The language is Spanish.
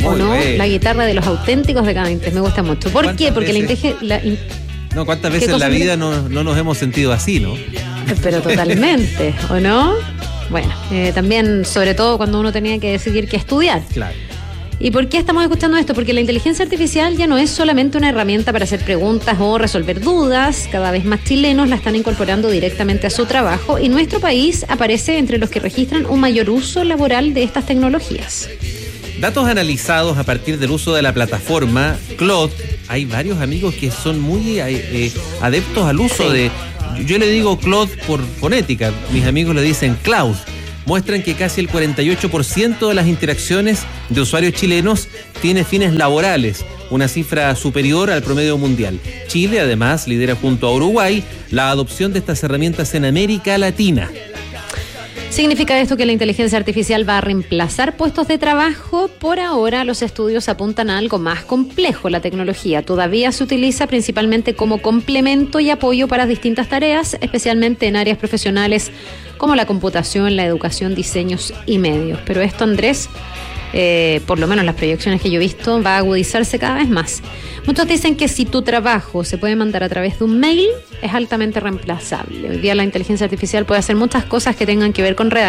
¿O no? La guitarra de los auténticos decadentes, me gusta mucho. ¿Por qué? Porque la inteligencia... No, ¿cuántas veces en la vida no nos hemos sentido así, no? Pero totalmente, ¿o no? Bueno, también, sobre todo cuando uno tenía que decidir qué estudiar. Claro. ¿Y por qué estamos escuchando esto? Porque la inteligencia artificial ya no es solamente una herramienta para hacer preguntas o resolver dudas. Cada vez más chilenos la están incorporando directamente a su trabajo y nuestro país aparece entre los que registran un mayor uso laboral de estas tecnologías. Datos analizados a partir del uso de la plataforma Claude. Hay varios amigos que son muy adeptos al uso de... Yo le digo Claude por fonética, mis amigos le dicen Cloud. Muestran que casi el 48% de las interacciones de usuarios chilenos tiene fines laborales, una cifra superior al promedio mundial. Chile, además, lidera junto a Uruguay la adopción de estas herramientas en América Latina. ¿Significa esto que la inteligencia artificial va a reemplazar puestos de trabajo? Por ahora, los estudios apuntan a algo más complejo. La tecnología todavía se utiliza principalmente como complemento y apoyo para distintas tareas, especialmente en áreas profesionales como la computación, la educación, diseños y medios. Pero esto, Andrés, por lo menos las proyecciones que yo he visto, va a agudizarse cada vez más. Muchos dicen que si tu trabajo se puede mandar a través de un mail, es altamente reemplazable. Hoy día la inteligencia artificial puede hacer muchas cosas que tengan que ver con redacción